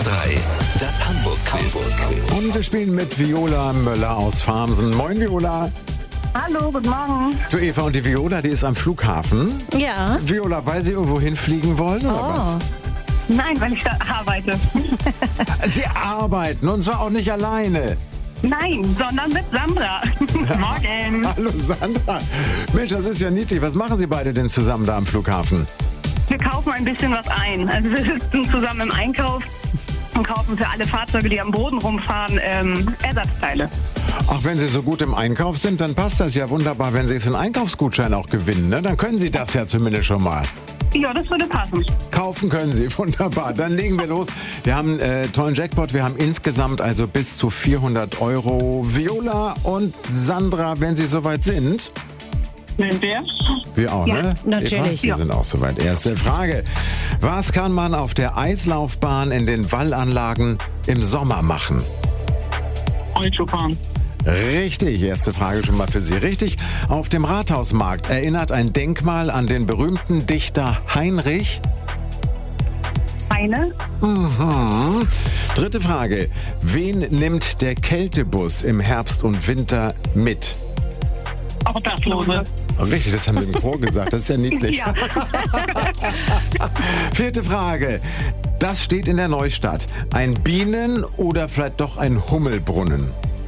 Das Hamburg-Quiz. Und wir spielen mit Viola Möller aus Farmsen. Moin Viola. Hallo, guten Morgen. Du Eva, und die Viola, die ist am Flughafen. Ja. Viola, weil sie irgendwo hinfliegen wollen oder was? Nein, weil ich da arbeite. Sie arbeiten und zwar auch nicht alleine. Nein, sondern mit Sandra. Morgen. Hallo Sandra. Mensch, das ist ja niedlich. Was machen Sie beide denn zusammen da am Flughafen? Wir kaufen ein bisschen was ein. Also wir sitzen zusammen im Einkauf und kaufen für alle Fahrzeuge, die am Boden rumfahren, Ersatzteile. Ach, wenn Sie so gut im Einkauf sind, dann passt das ja wunderbar, wenn Sie jetzt einen Einkaufsgutschein auch gewinnen. Ne? Dann können Sie das ja zumindest schon mal. Ja, das würde passen. Kaufen können Sie, wunderbar. Dann legen wir los. Wir haben einen tollen Jackpot. Wir haben insgesamt also bis zu 400 €. Viola und Sandra, wenn Sie soweit sind. Sind wir? Wir auch, ne? Natürlich. Eva? Wir sind auch soweit. Erste Frage. Was kann man auf der Eislaufbahn in den Wallanlagen im Sommer machen? Auto fahren. Richtig, erste Frage schon mal für Sie. Richtig, auf dem Rathausmarkt erinnert ein Denkmal an den berühmten Dichter Heinrich. Eine. Dritte Frage, wen nimmt der Kältebus im Herbst und Winter mit? Obdachlose. Richtig, das haben wir im Chor gesagt, das ist ja niedlich. Ja. Vierte Frage, das steht in der Neustadt. Ein Bienen- oder vielleicht doch ein Hummelbrunnen?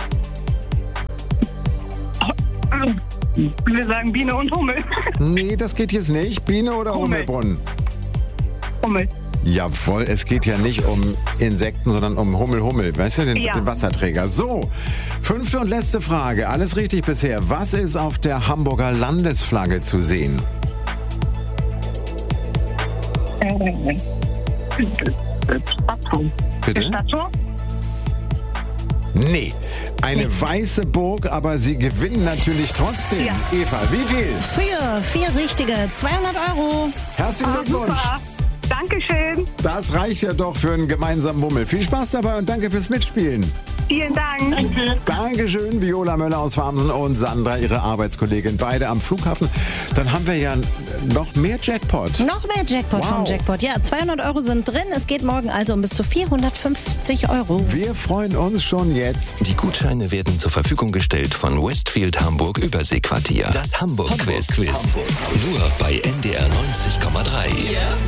Wir sagen Biene und Hummel. Nee, das geht jetzt nicht. Biene oder Hummel. Hummelbrunnen? Hummel. Jawohl, es geht ja nicht um Insekten, sondern um Hummel. Weißt du, den Wasserträger. So, fünfte und letzte Frage. Alles richtig bisher. Was ist auf der Hamburger Landesflagge zu sehen? Statue. Bitte? Statue? Nee, eine weiße Burg, aber Sie gewinnen natürlich trotzdem. Ja. Eva, wie viel? Für 4 richtige 200 €. Herzlichen Glückwunsch. Super. Dankeschön. Das reicht ja doch für einen gemeinsamen Mummel. Viel Spaß dabei und danke fürs Mitspielen. Vielen Dank. Danke. Dankeschön, Viola Möller aus Farmsen und Sandra, ihre Arbeitskollegin, beide am Flughafen. Dann haben wir ja noch mehr Jackpot. Noch mehr Jackpot vom Jackpot. Ja, 200 € sind drin. Es geht morgen also um bis zu 450 €. Wir freuen uns schon jetzt. Die Gutscheine werden zur Verfügung gestellt von Westfield Hamburg Überseequartier. Das Hamburg-Quiz. Nur bei NDR 90,3.